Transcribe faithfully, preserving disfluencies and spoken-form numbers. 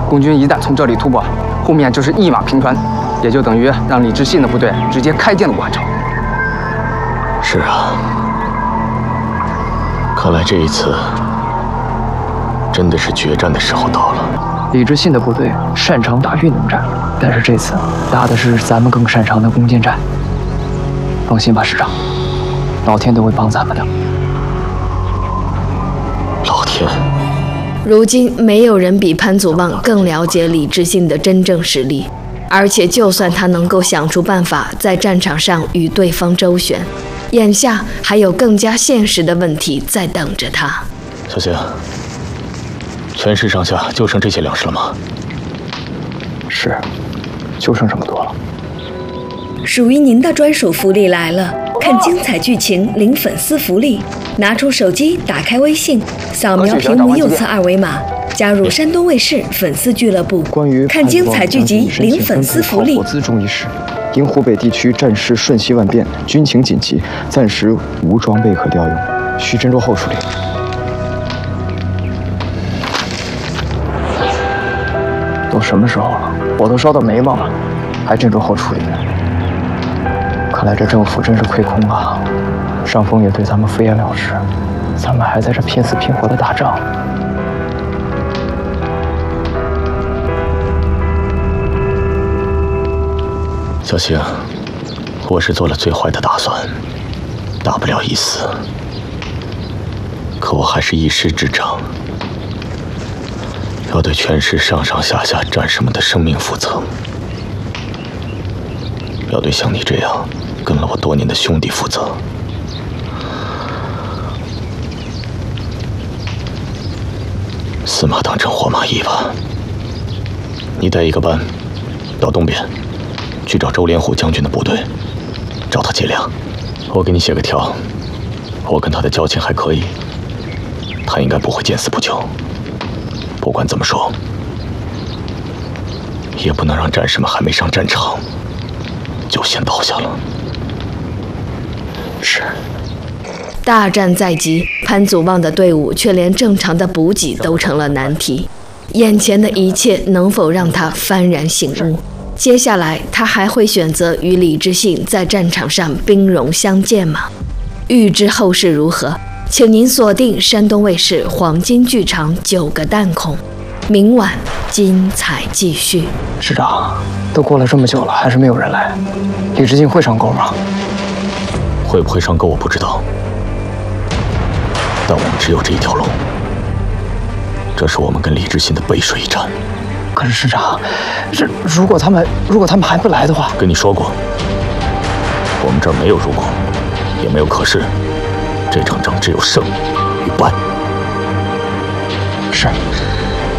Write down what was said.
共军一旦从这里突破，后面就是一马平川，也就等于让李知信的部队直接开进了武汉城。 是啊，看来这一次真的是决战的时候到了。 李知信的部队擅长打运动战，但是这次打的是咱们更擅长的攻坚战。放心吧，师长，老天都会帮咱们的。 老天。 如今没有人比潘祖望更了解李知信的真正实力，而且就算他能够想出办法在战场上与对方周旋，眼下还有更加现实的问题在等着他。 小星，全市上下就剩这些粮食了吗？ 是，就剩这么多了。 属于您的专属福利来了！看精彩剧情，领粉丝福利。拿出手机，打开微信，扫描屏幕右侧二维码，加入山东卫视粉丝俱乐部。 关于看精彩剧集，领粉丝福利。 资中一事，因湖北地区战事瞬息万变，军情紧急，暂时无装备可调用，需斟酌后处理。都什么时候了，火都烧到眉毛了，还斟酌后处理？看来这政府真是亏空了。上峰也对咱们敷衍了事，咱们还在这拼死拼活的打仗。 小星，我是做了最坏的打算，大不了一死。可我还是一师之长，要对全市上上下下战士们的生命负责，要对像你这样跟了我多年的兄弟负责。死马当成活马医吧。你带一个班到东边去找周连虎将军的部队，找他借粮。我给你写个条，我跟他的交情还可以，他应该不会见死不救。不管怎么说，也不能让战士们还没上战场就先倒下了。 是。 大战在即，潘祖望的队伍却连正常的补给都成了难题。眼前的一切能否让他幡然醒悟？接下来他还会选择与李知信在战场上兵戎相见吗？欲知后事如何，请您锁定山东卫视黄金剧场《九个弹孔》，明晚精彩继续。 师长，都过了这么久了，还是没有人来，李知信会上钩吗？ 会不会上钩我不知道，但我们只有这一条路，这是我们跟李知信的背水一战。 可是师长，这如果他们如果他们还不来的话， 跟你说过，我们这儿没有如果，也没有可是，这场仗只有胜与败。 是。